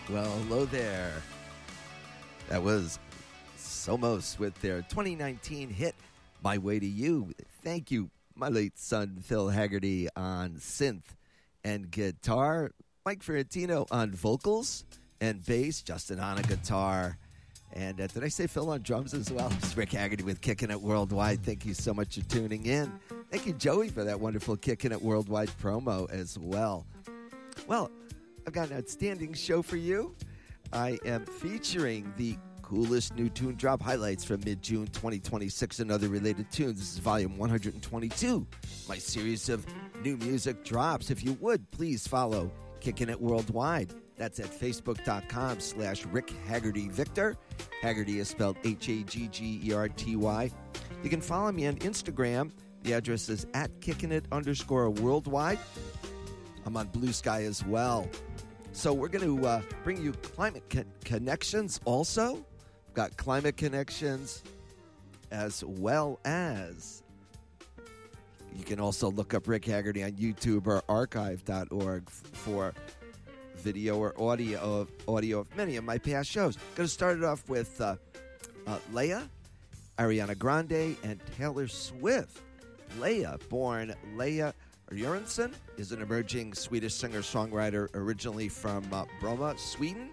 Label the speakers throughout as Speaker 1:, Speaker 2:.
Speaker 1: Well, hello there. That was Somos with their 2019 hit, My Way to You. Thank you, my late son, Phil Haggerty, on synth and guitar, Mike Ferrantino on vocals and bass, Justin on a guitar. And did I say Phil on drums as well? It's Rick Haggerty with Kicking It Worldwide. Thank you so much for tuning in. Thank you, Joey, for that wonderful Kicking It Worldwide promo as well. Well, I've got an outstanding show for you. I am featuring the coolest new tune drop highlights from mid-June 2026 and other related tunes. This is volume 122, my series of new music drops. If you would, please follow Kicking It Worldwide. That's at facebook.com/Rick Haggerty Victor. Haggerty is spelled Haggerty. You can follow me on Instagram. The address is at @kickingit_worldwide. I'm on Blue Sky as well. So we're going to bring you climate connections also. We've got climate connections as well as you can also look up Rick Haggerty on YouTube or archive.org for video or audio of many of my past shows. Going to start it off with Leia, Ariana Grande, and Taylor Swift. Leia, born Leia Göransson, is an emerging Swedish singer-songwriter originally from Bromma, Sweden.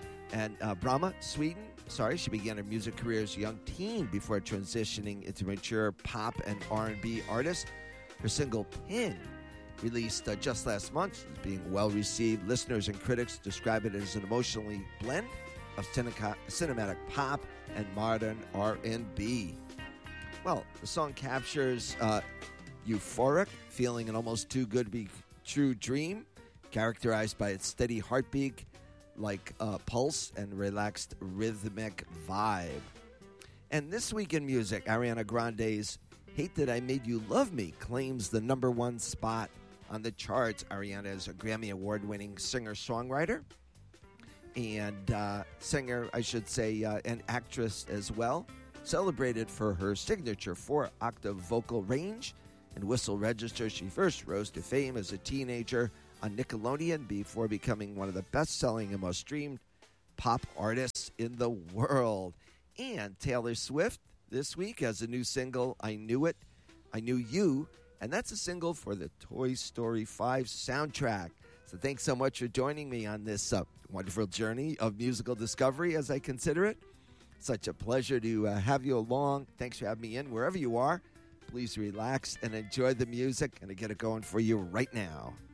Speaker 1: She began her music career as a young teen before transitioning into mature pop and R&B artist. Her single Pin, released just last month, is being well received. Listeners and critics describe it as an emotionally blend of cinematic pop and modern R&B. Well, the song captures euphoric, feeling an almost too good to be true dream, characterized by its steady heartbeat, like pulse and relaxed rhythmic vibe. And this week in music, Ariana Grande's Hate That I Made You Love Me claims the #1 spot on the charts. Ariana is a Grammy Award-winning singer-songwriter and singer, and actress as well, celebrated for her signature 4-octave vocal range and whistle register. She first rose to fame as a teenager on Nickelodeon before becoming one of the best-selling and most streamed pop artists in the world. And Taylor Swift this week has a new single, I Knew It, I Knew You, and that's a single for the Toy Story 5 soundtrack. So thanks so much for joining me on this wonderful journey of musical discovery, as I consider it. Such a pleasure to have you along. Thanks for having me in wherever you are. Please relax and enjoy the music, and I get it going for you right now.